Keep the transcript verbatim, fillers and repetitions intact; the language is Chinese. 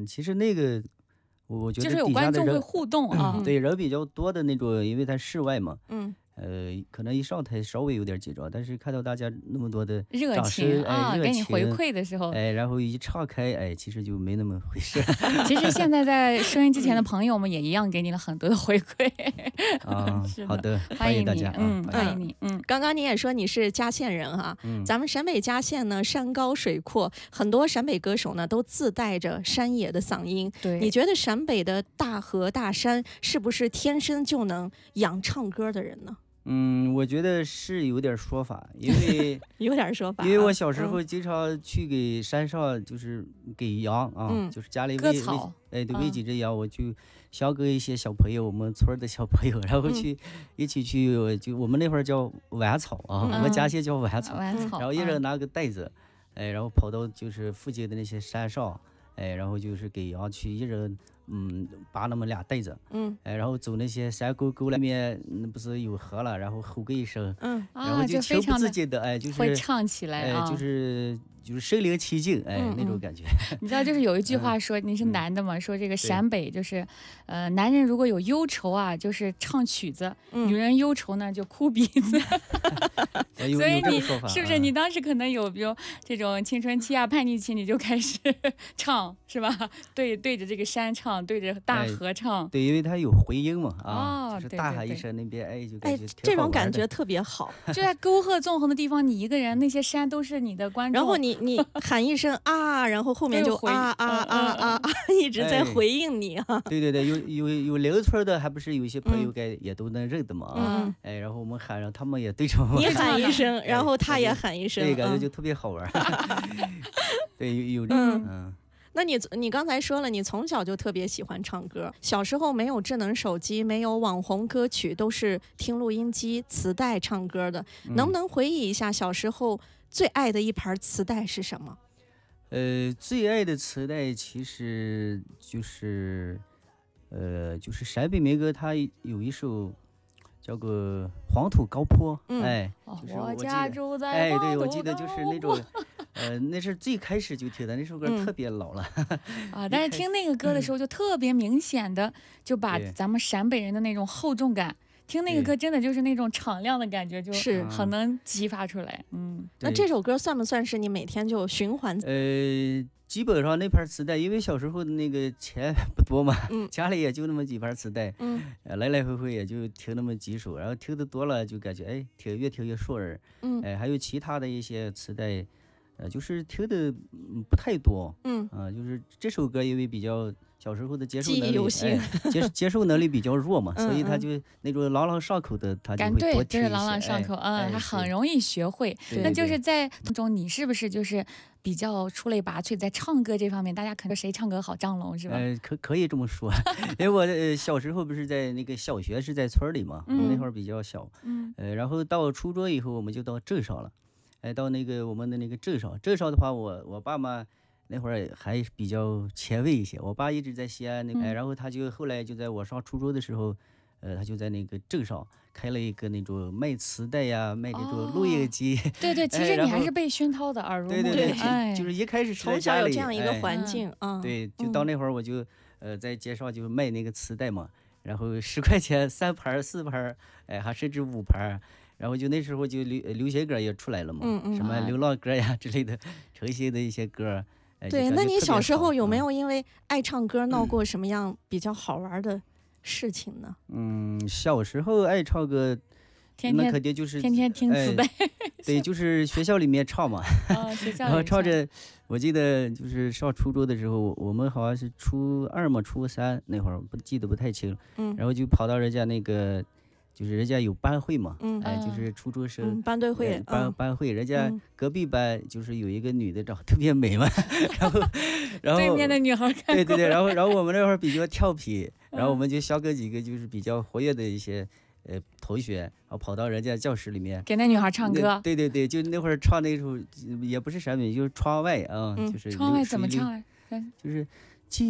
其实那个我觉得就是有观众会互动啊， 嗯、对人比较多的那种，因为它室外嘛， 嗯。 呃，可能一上台稍微有点紧张，但是看到大家那么多的热情啊， 哎、 给你回馈的时候， 哎，然后一岔开，哎，其实就没那么回事。 其实现在在收音机前的朋友们也一样给你了很多的回馈啊。好的， 欢迎大家， 嗯，欢迎你，嗯。 刚刚你也说你是嘉县人哈、嗯，咱们陕北嘉县呢，山高水阔，很多陕北歌手呢都自带着山野的嗓音。 对， 你觉得陕北的大河大山是不是天生就能养唱歌的人呢？ 嗯，我觉得是有点说法，因为有点说法、啊， 因为我小时候经常去给山上，就是给羊啊， 嗯、 就是家里喂喂， 哎，对，喂几只羊，嗯、我就想跟一些小朋友，我们村的小朋友，然后去、嗯、一起去，就我们那会儿叫晚草啊，嗯、我们家乡叫晚草， 晚草， 然后一人拿个袋子，哎，然后跑到就是附近的那些山上，哎，然后就是给羊去一人。嗯，拔那么俩袋子， 嗯， 哎，然后走那些山沟沟里面，那不是有河了，然后吼个一声， 嗯， 然后就情不自禁的，哎，就是会唱起来啊，哎，就是就是身临其境，哎， 嗯、 那种感觉。 你知道，就是有一句话说，你是男的嘛，说这个陕北就是，呃，男人如果有忧愁啊，就是唱曲子； 嗯、 女人忧愁呢，就哭鼻子。 所以你是不是你当时可能有比如这种青春期啊、叛逆期，你就开始唱是吧？对，对着这个山唱，对着大河唱。 哎、对，因为它有回音嘛，啊， 哦、 就是大海一声那边，哎，就感觉、哎、这种感觉特别好。 就在沟壑纵横的地方，你一个人，那些山都是你的观众。 然后你你喊一声啊，然后后面就啊啊啊啊啊，一直在回应你啊。 哎、对对对，有有有邻村的，还不是有些朋友该、嗯、也都能认得嘛， 嗯， 哎，然后我们喊上，他们也对着我们。 你喊一声，然后他也喊一声， 对，感觉就特别好玩。对，有有嗯嗯。 那你你刚才说了，你从小就特别喜欢唱歌，小时候没有智能手机，没有网红歌曲，都是听录音机、磁带唱歌的。 嗯、 能不能回忆一下小时候最爱的一盘磁带是什么？ 呃，最爱的磁带其实就是，呃，就是陕北民歌，它有一首叫个《黄土高坡》， 嗯、 哎，就是我家住在哎，对，我记得就是那种。呃，那是最开始就听的那首歌，特别老了、 嗯、啊！但是听那个歌的时候，就特别明显的就把咱们陕北人的那种厚重感，听那个歌真的就是那种敞亮的感觉，就是很能激发出来。嗯， 那这首歌算不算是你每天就循环？ 呃，基本上那盘磁带，因为小时候的那个钱不多嘛， 嗯、 家里也就那么几盘磁带， 嗯， 呃，来来回回也就听那么几首，然后听的多了就感觉哎，听越听越顺耳， 嗯， 哎，还有其他的一些磁带。呃，就是听的不太多， 嗯啊、呃，就是这首歌因为比较小时候的接受能力， 哎、 接接受能力比较弱嘛， 嗯、 所以他就那种朗朗上口的，他就会多听一些。 就是朗朗上口， 哎、 嗯，他很容易学会。那就是在当中，你是不是就是比较出类拔萃，在唱歌这方面，大家可能谁唱歌好，张龙是吧？ 呃，可可以这么说，因为我呃小时候不是在那个小学是在村里嘛， 嗯、 我那会儿比较小， 嗯， 呃，然后到初中以后，我们就到镇上了。哎，到那个我们的那个镇上，镇上的话，我我爸妈那会儿还比较前卫一些。我爸一直在西安那个，哎，然后他就后来就在我上初中的时候，呃，他就在那个镇上开了一个那种卖磁带呀、卖那种录音机。 哦、对对，其实你还是被熏陶的耳濡目染。 对对对， 哎、 就是一开始是从小有这样一个环境啊、 哎嗯。 对，就到那会儿我就呃在街上就卖那个磁带嘛，然后十块钱三盘、四盘，哎，还甚至五盘。然后就那时候就流流行歌也出来了嘛， 嗯嗯、 什么流浪歌呀之类的，成型的一些歌。哎、 对，那你小时候有没有因为爱唱歌闹过什么样比较好玩的事情呢？ 嗯，小时候爱唱歌， 天天那肯定就是天天听磁带、 哎，对，就是学校里面唱嘛。 哦、学校里然后唱着，我记得就是上初中的时候，我们好像是初二嘛，初三那会儿不记得不太清。 嗯， 然后就跑到人家那个。就是人家有班会嘛， 嗯， 哎，就是初中生、 嗯、班队会， 呃、班、 嗯、 班会，人家隔壁班就是有一个女的长得特别美嘛，然后，然后对面的女孩看过， 对对对，然后然后我们那会儿比较调皮，然后我们就小哥几个就是比较活跃的一些呃同学，然后跑到人家教室里面给那女孩唱歌， 对对对，就那会儿唱那首也不是陕北，就是窗外啊， 嗯、 就是窗外怎么唱啊？ 就是